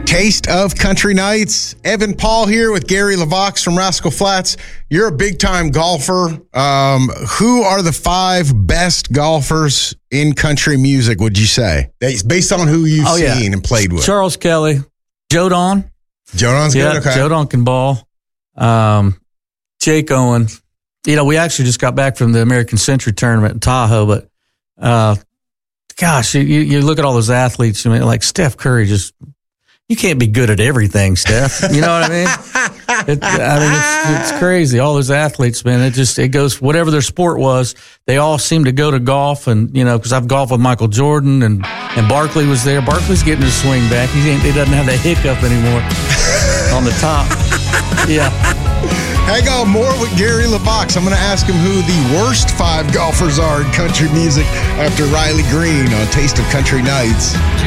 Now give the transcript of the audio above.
Taste of Country Nights. Evan Paul here with Gary LaVox from Rascal Flatts. You're a big-time golfer. Who are the 5 best golfers in country music, would you say? That's based on who you've seen and played with. Charles Kelly. Joe Don. Joe Don's good? Okay. Joe Don can ball. Jake Owen. You know, we actually just got back from the American Century Tournament in Tahoe, but gosh, you look at all those athletes, I mean, like Steph Curry, you can't be good at everything, Steph. You know what I mean? It's crazy. All those athletes, man, it goes, whatever their sport was, they all seem to go to golf. And, you know, because I've golfed with Michael Jordan and Barkley was there. Barkley's getting his swing back. He doesn't have that hiccup anymore on the top. Yeah. Hang on, more with Gary LaVox. I'm going to ask him who the worst 5 golfers are in country music after Riley Green on Taste of Country Nights.